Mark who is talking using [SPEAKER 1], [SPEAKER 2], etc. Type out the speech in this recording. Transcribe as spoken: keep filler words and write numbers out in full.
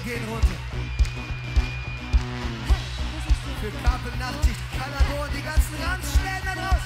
[SPEAKER 1] gehen runter. Für Kapel, Nachtschicht, Kanador und die ganzen Ranzstellen da draußen.